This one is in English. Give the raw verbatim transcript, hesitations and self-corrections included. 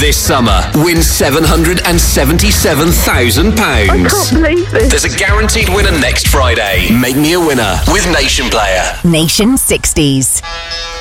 This summer, win seven hundred seventy-seven thousand pounds. I can't believe this. There's a guaranteed winner next Friday. Make me a winner with Nation Player. Nation sixties.